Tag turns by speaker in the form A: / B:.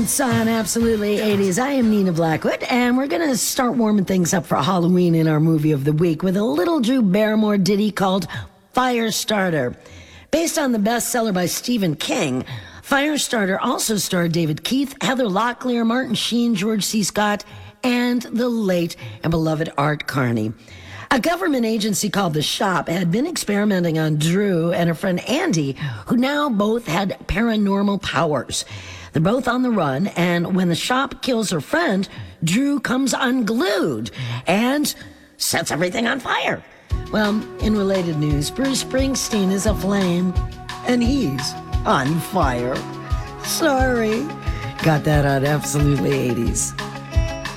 A: Once on Absolutely 80s, I am Nina Blackwood, and we're going to start warming things up for Halloween in our movie of the week with a little Drew Barrymore ditty called Firestarter. Based on the bestseller by Stephen King, Firestarter also starred David Keith, Heather Locklear, Martin Sheen, George C. Scott, and the late and beloved Art Carney. A government agency called The Shop had been experimenting on Drew and her friend Andy, who now both had paranormal powers. They're both on the run, and when The Shop kills her friend, Drew comes unglued and sets everything on fire. Well, in related news, Bruce Springsteen is aflame, and he's on fire. Sorry. Got that on Absolutely 80s.